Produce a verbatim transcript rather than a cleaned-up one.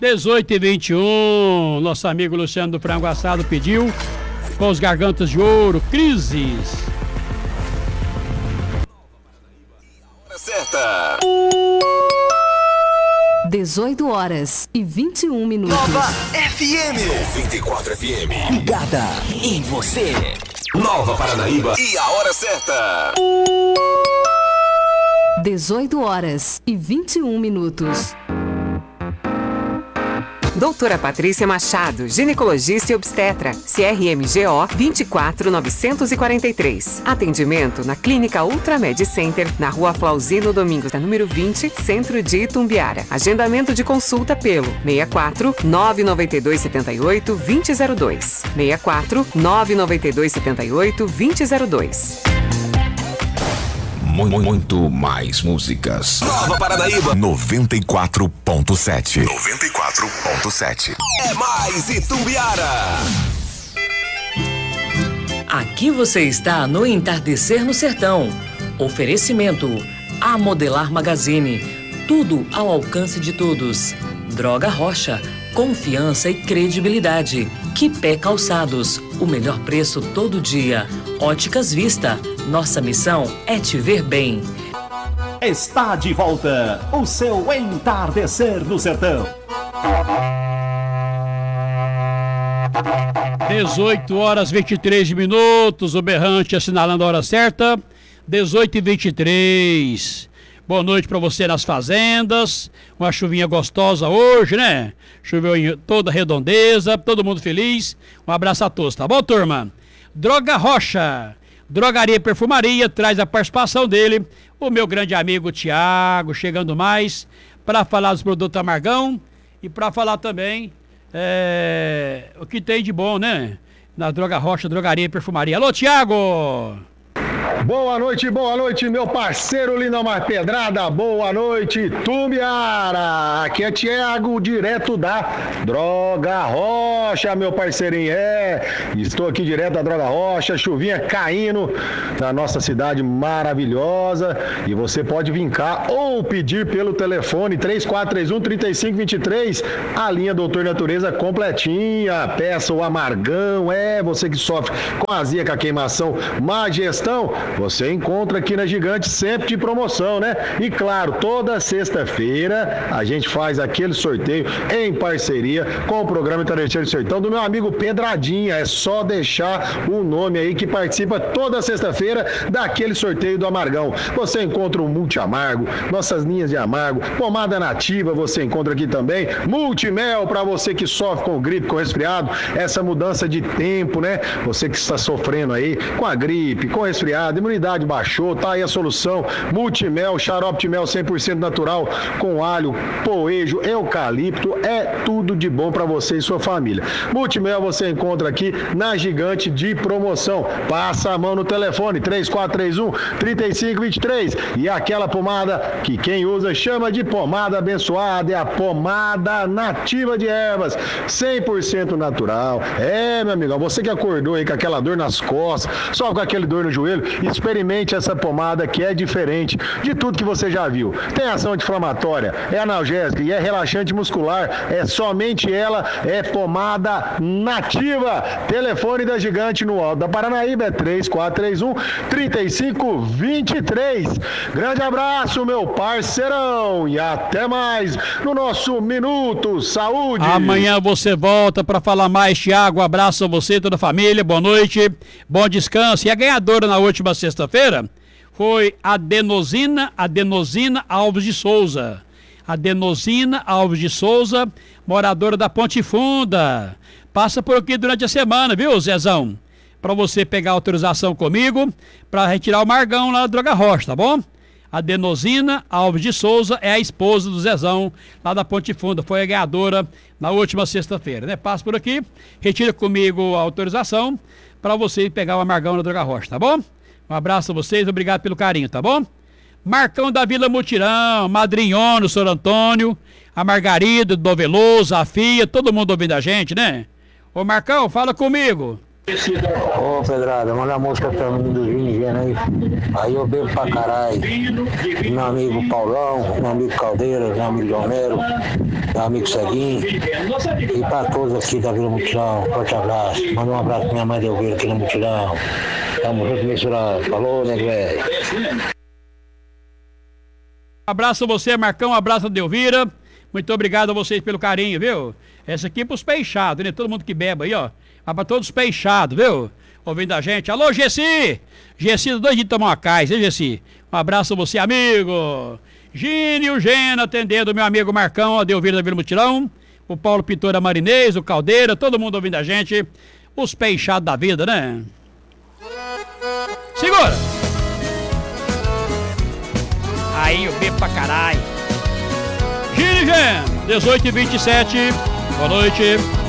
dezoito e vinte e um, nosso amigo Luciano do Frango Assado pediu com os Gargantas de Ouro, Crises. Hora certa. dezoito horas e vinte e um minutos. Nova F M. noventa e quatro F M. Ligada em você. Nova Paranaíba e a hora certa. dezoito horas e vinte e um minutos. Doutora Patrícia Machado, ginecologista e obstetra, C R M G O vinte e quatro novecentos e quarenta e três. Atendimento na Clínica Ultramed Center, na Rua Flauzino Domingos, número vinte, Centro de Itumbiara. Agendamento de consulta pelo seis quatro nove nove dois sete oito dois zero zero dois. seis quatro nove nove dois sete oito dois zero zero dois. Muito mais músicas. Nova Paranaíba noventa e quatro ponto sete. noventa e quatro ponto sete. É mais Itumbiara. Aqui você está no Entardecer no Sertão. Oferecimento A Modelar Magazine. Tudo ao alcance de todos. Droga Rocha. Confiança e credibilidade. Quipé Calçados. O melhor preço todo dia. Óticas Vista. Nossa missão é te ver bem. Está de volta o seu Entardecer no Sertão. dezoito horas e vinte e três minutos, o berrante assinalando a hora certa, dezoito e vinte e três. Boa noite para você nas fazendas, uma chuvinha gostosa hoje, né? Choveu em toda a redondeza, todo mundo feliz. Um abraço a todos, tá bom, turma? Droga Rocha, Drogaria e Perfumaria, traz a participação dele, o meu grande amigo Tiago, chegando mais para falar dos produtos Amargão e para falar também é, o que tem de bom, né? Na Droga Rocha, Drogaria e Perfumaria. Alô, Tiago! Boa noite, boa noite, meu parceiro Lindomar Pedrada, boa noite, Tumbiara. Aqui é Tiago, direto da Droga Rocha, meu parceirinho. É, estou aqui direto da Droga Rocha, chuvinha caindo na nossa cidade maravilhosa. E você pode vincar ou pedir pelo telefone três quatro três um, três cinco dois três, a linha Doutor Natureza completinha. Peça o Amargão, é, você que sofre com azia, com a queimação, má digestão, você encontra aqui na Gigante, sempre de promoção, né? E claro, toda sexta-feira a gente faz aquele sorteio em parceria com o programa Entardecer do Sertão do meu amigo Pedradinha. É só deixar o nome aí que participa toda sexta-feira daquele sorteio do Amargão. Você encontra o Multi Amargo, nossas linhas de amargo, pomada nativa você encontra aqui também, Multimel para você que sofre com gripe, com resfriado, essa mudança de tempo, né? Você que está sofrendo aí com a gripe, com resfriado, a imunidade baixou, tá aí a solução. Multimel, xarope de mel cem por cento natural, com alho, poejo, eucalipto, é tudo de bom para você e sua família. Multimel você encontra aqui na Gigante de promoção. Passa a mão no telefone três quatro três um, três cinco dois três e aquela pomada que quem usa chama de pomada abençoada, é a pomada nativa de ervas, cem por cento natural. É, meu amigo, você que acordou aí com aquela dor nas costas, só com aquele dor no joelho, experimente essa pomada que é diferente de tudo que você já viu. Tem ação anti-inflamatória, é analgésica e é relaxante muscular. É somente ela, é pomada nativa. Telefone da Gigante no Alto da Paranaíba é três quatro três um, três cinco dois três. Grande abraço, meu parceirão, e até mais no nosso Minuto Saúde. Amanhã você volta para falar mais, Tiago. Abraço a você e toda a família, boa noite, bom descanso. E a ganhadora na última sexta-feira foi a Adenosina, Adenosina Alves de Souza. Adenosina Alves de Souza, moradora da Ponte Funda. Passa por aqui durante a semana, viu, Zezão? Para você pegar autorização comigo para retirar o Margão lá da Droga Rocha, tá bom? Adenosina Alves de Souza é a esposa do Zezão lá da Ponte Funda, foi a ganhadora na última sexta-feira, né? Passa por aqui, retira comigo a autorização para você pegar o Amargão na Droga Rocha, tá bom? Um abraço a vocês, obrigado pelo carinho, tá bom? Marcão da Vila Mutirão, Madrinhono, Sr. Antônio, a Margarida, do Veloso, a Fia, todo mundo ouvindo a gente, né? Ô Marcão, fala comigo. Ô, Pedrada, manda a música pra mim do Vini Gena aí. Aí eu bebo pra caralho. Meu amigo Paulão, meu amigo Caldeira, meu amigo Romero, meu amigo Ceguinho. E pra todos aqui da Vila Mutirão, forte abraço. Manda um abraço pra minha mãe de Elvira aqui no Mutirão. Tamo junto misturado. Falou, né, velho? Abraço a você, Marcão, abraço a Delvira. Muito obrigado a vocês pelo carinho, viu? Essa aqui é pros peixados, né? Todo mundo que bebe aí, ó. Mas pra todos os peixados, viu? Ouvindo a gente. Alô, Gessi! Gessi, dois de tomar uma cais, hein, Gessi? Um abraço a você, amigo. Gínio Gena, atendendo meu amigo Marcão, a Delvira da Vila Mutirão. O Paulo Pintora Marinês, o Caldeira, todo mundo ouvindo a gente. Os peixados da vida, né? Segura! Aí eu bebo pra caralho. Gínio Gena, dezoito e vinte e sete. Boa noite.